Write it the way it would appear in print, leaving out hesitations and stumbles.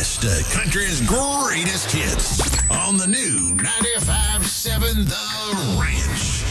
best of country's greatest hits on the new 95.7 The Ranch.